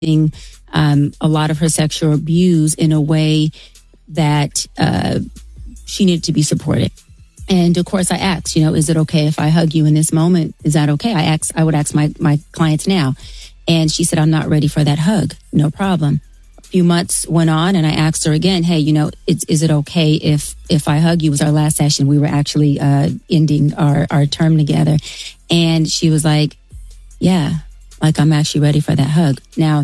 a lot of her sexual abuse in a way that she needed to be supported. And of course I asked, is it okay if I hug you in this moment? Is that okay? I would ask my clients now. And she said, I'm not ready for that hug. No problem. A few months went on and I asked her again, hey, is it okay if I hug you? It was our last session. We were actually ending our term together. And she was like, yeah, like I'm actually ready for that hug. Now,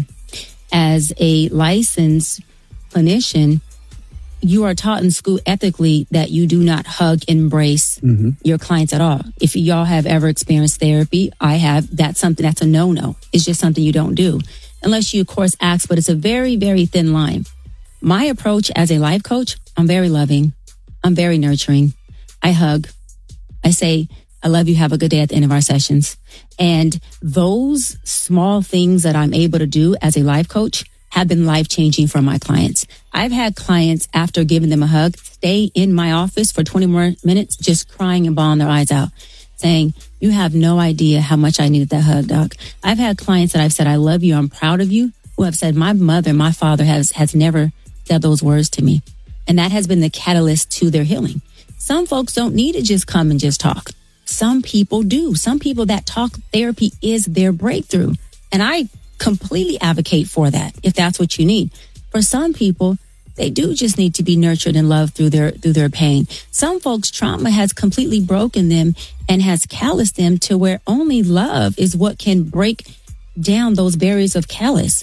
as a licensed clinician, you are taught in school ethically that you do not hug, embrace your clients at all. If y'all have ever experienced therapy, I have, that's a no-no. It's just something you don't do. Unless you, of course, ask, but it's a very, very thin line. My approach as a life coach, I'm very loving. I'm very nurturing. I hug. I say, I love you. Have a good day at the end of our sessions. And those small things that I'm able to do as a life coach have been life-changing for my clients. I've had clients, after giving them a hug, stay in my office for 20 more minutes, just crying and bawling their eyes out, saying, you have no idea how much I needed that hug, doc. I've had clients that I've said, I love you, I'm proud of you, who have said, my mother, my father has never said those words to me. And that has been the catalyst to their healing. Some folks don't need to just come and just talk. Some people do. Some people, that talk therapy is their breakthrough. And I completely advocate for that if that's what you need. For some people, they do just need to be nurtured and loved through their pain. Some folks, trauma has completely broken them and has calloused them to where only love is what can break down those barriers of callous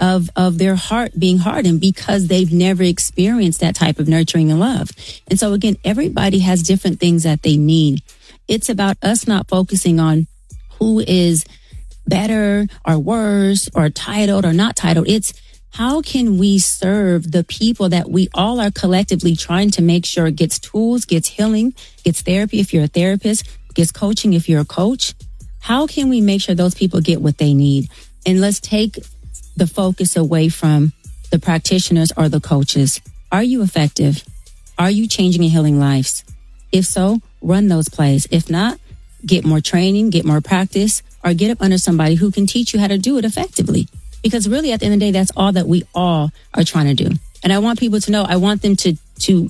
of their heart being hardened because they've never experienced that type of nurturing and love. And so again, everybody has different things that they need. It's about us not focusing on who is better or worse or titled or not titled. It's how can we serve the people that we all are collectively trying to make sure gets tools, gets healing, gets therapy if you're a therapist, gets coaching if you're a coach. How can we make sure those people get what they need? And let's take the focus away from the practitioners or the coaches. Are you effective? Are you changing and healing lives? If so, run those plays. If not, get more training, get more practice, or get up under somebody who can teach you how to do it effectively. Because really, at the end of the day, that's all that we all are trying to do. And I want people to know, I want them to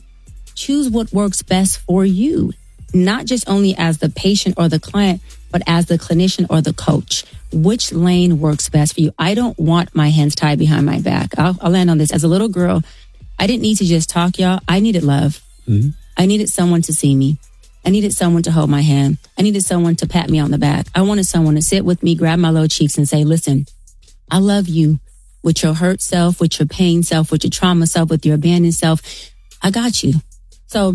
choose what works best for you, not just only as the patient or the client, but as the clinician or the coach. Which lane works best for you? I don't want my hands tied behind my back. I'll land on this. As a little girl, I didn't need to just talk, y'all. I needed love. Mm-hmm. I needed someone to see me. I needed someone to hold my hand. I needed someone to pat me on the back. I wanted someone to sit with me, grab my little cheeks and say, listen, I love you with your hurt self, with your pain self, with your trauma self, with your abandoned self. I got you. So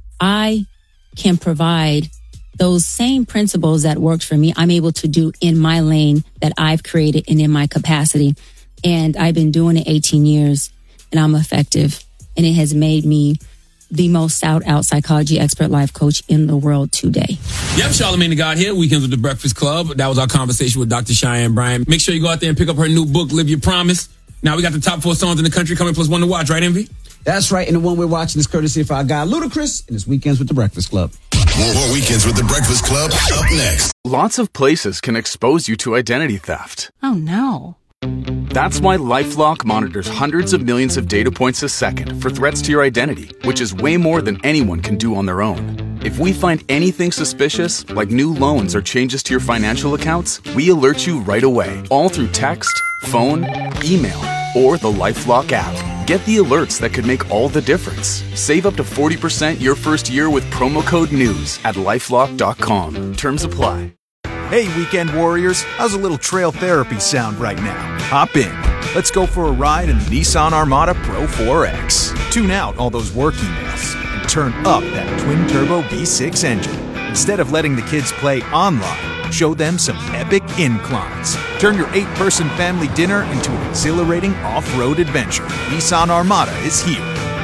I can provide those same principles that worked for me. I'm able to do in my lane that I've created and in my capacity. And I've been doing it 18 years and I'm effective. And it has made me the most sought out psychology expert life coach in the world today. Yep, Charlamagne the God here, Weekends with the Breakfast Club. That was our conversation with Dr. Cheyenne Bryant. Make sure you go out there and pick up her new book, Live Your Promise. Now we got the top 4 songs in the country coming, plus one to watch, right, Envy? That's right, and the one we're watching is courtesy of our guy Ludacris and his Weekends with the Breakfast Club. More Weekends with the Breakfast Club up next. Lots of places can expose you to identity theft. Oh no. That's why LifeLock monitors hundreds of millions of data points a second for threats to your identity, which is way more than anyone can do on their own. If we find anything suspicious, like new loans or changes to your financial accounts, we alert you right away, all through text, phone, email, or the LifeLock app. Get the alerts that could make all the difference. Save up to 40% your first year with promo code NEWS at LifeLock.com. Terms apply. Hey, weekend warriors, how's a little trail therapy sound right now? Hop in. Let's go for a ride in the Nissan Armada Pro 4X. Tune out all those work emails and turn up that twin-turbo V6 engine. Instead of letting the kids play online, show them some epic inclines. Turn your 8-person family dinner into an exhilarating off-road adventure. Nissan Armada is here.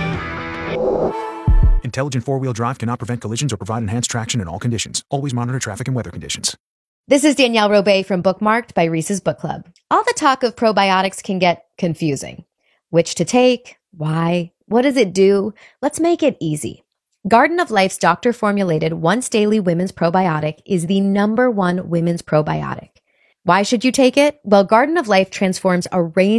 Intelligent four-wheel drive cannot prevent collisions or provide enhanced traction in all conditions. Always monitor traffic and weather conditions. This is Danielle Robay from Bookmarked by Reese's Book Club. All the talk of probiotics can get confusing. Which to take? Why? What does it do? Let's make it easy. Garden of Life's doctor-formulated once-daily women's probiotic is the #1 women's probiotic. Why should you take it? Well, Garden of Life transforms a range